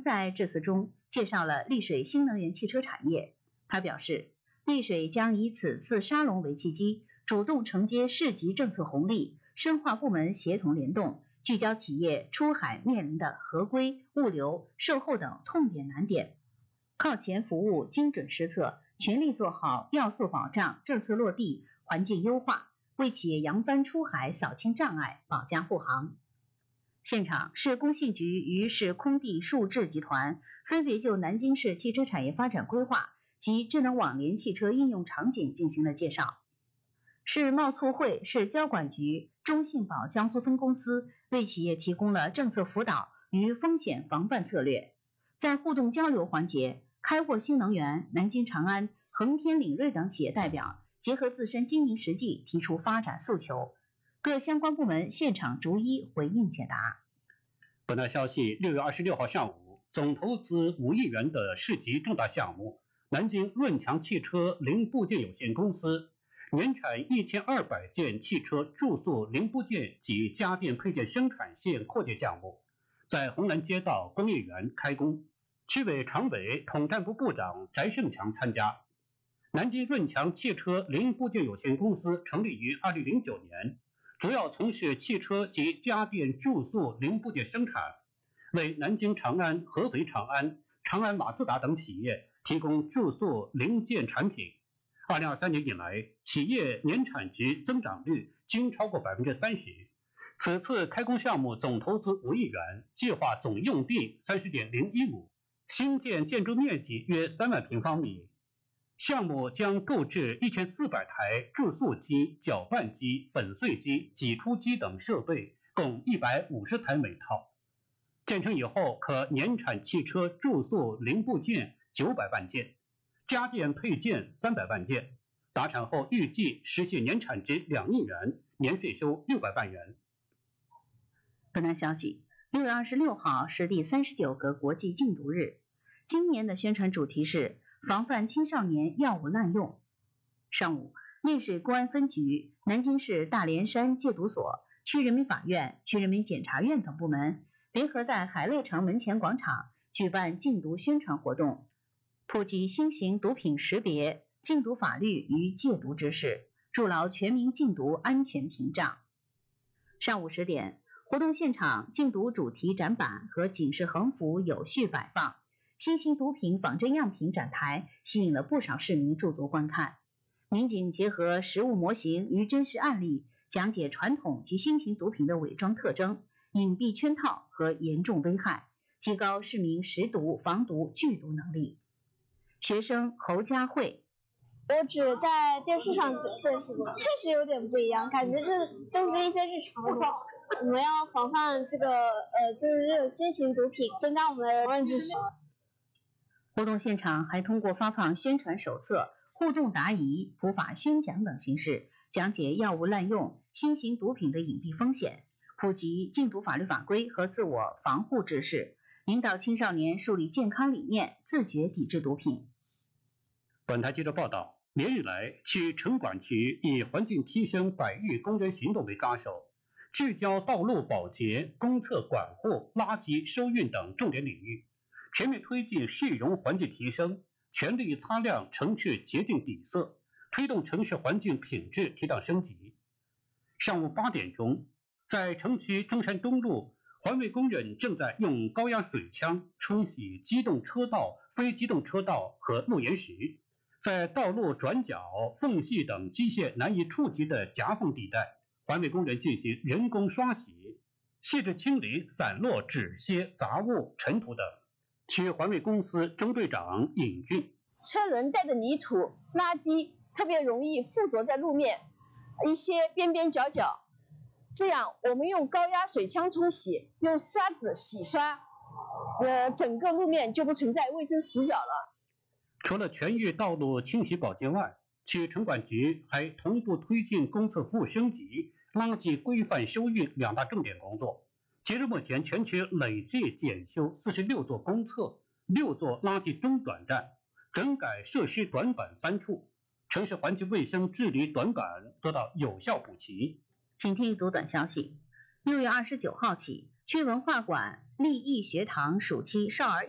在致辞中介绍了丽水新能源汽车产业。他表示，丽水将以此次沙龙为契机，主动承接市级政策红利，深化部门协同联动，聚焦企业出海面临的合规、物流、售后等痛点难点，靠前服务精准施策，全力做好要素保障、政策落地、环境优化，为企业扬帆出海扫清障碍，保驾护航。现场，市工信局与市空地数智集团分别就南京市汽车产业发展规划及智能网联汽车应用场景进行了介绍。市贸促会、市交管局、中信保江苏分公司为企业提供了政策辅导与风险防范策略。在互动交流环节，开沃新能源、南京长安、恒天领锐等企业代表结合自身经营实际，提出发展诉求。各相关部门现场逐一回应解答。 本台消息，6月26号上午，总投资5亿元的市级重大项目南京润强汽车零部件有限公司年产1200件汽车注塑零部件及家电配件生产线扩建项目在红蓝街道工业园开工，区委常委、统战部部长翟胜强参加。南京润强汽车零部件有限公司成立于2009年，主要从事汽车及家电注塑零部件生产，为南京长安、合肥长安、长安马自达等企业提供注塑零件产品。2023年以来，企业年产值增长率均超过 30%。此次开工项目总投资5亿元，计划总用地 30.01 亩，新建建筑面积约3万平方米。项目将购置1400台注塑机、搅拌机、粉碎机、挤出机等设备，共150台每套。建成以后，可年产汽车注塑零部件900万件，家电配件300万件。达产后预计实现年产值2亿元，年税收600万元。 本台消息，6月26号是第39个国际禁毒日，今年的宣传主题是防范青少年药物滥用。上午，丽水公安分局、南京市大连山戒毒所、区人民法院、区人民检察院等部门联合在海乐城门前广场举办禁毒宣传活动，普及新型毒品识别、禁毒法律与戒毒知识，筑牢全民禁毒安全屏障。上午10点，活动现场禁毒主题展板和警示横幅有序摆放，新型毒品仿真样品展台吸引了不少市民驻足观看。民警结合实物模型与真实案例，讲解传统及新型毒品的伪装特征、隐蔽圈套和严重危害，提高市民识毒、防毒、拒毒能力。学生侯佳慧， 我只在电视上见识过，确实有点不一样，感觉都是一些日常的东西。我们要防范就是这种新型毒品，增加我们的人文知识。 活动现场还通过发放宣传手册、互动答疑、普法宣讲等形式，讲解药物滥用、新型毒品的隐蔽风险，普及禁毒法律法规和自我防护知识，引导青少年树立健康理念，自觉抵制毒品。 本台记者报道，连日来，区城管局以环境提升百亿公园行动为抓手，聚焦道路保洁、公厕管护、垃圾收运等重点领域，全面推进市容环境提升，全力擦亮城市洁净底色，推动城市环境品质提档升级。上午8点钟，在城区中山东路，环卫工人正在用高压水枪冲洗机动车道、非机动车道和路沿石，在道路转角、缝隙等机械难以触及的夹缝地带，环卫工人进行人工刷洗，细致清理散落纸屑、杂物、尘土等。区环卫公司中队长尹俊， 车轮带的泥土、垃圾特别容易附着在路面一些边边角角，这样我们用高压水枪冲洗，用沙子洗刷，整个路面就不存在卫生死角了。 除了全域道路清洗保洁外，区城管局还同步推进公厕服务升级、垃圾规范收运2大重点工作。截至目前，全区累计检修46座公厕、6座垃圾中转站，整改设施短板3处，城市环境卫生治理短板得到有效补齐。 请听一组短消息：6月29号起，区文化馆立益学堂暑期少儿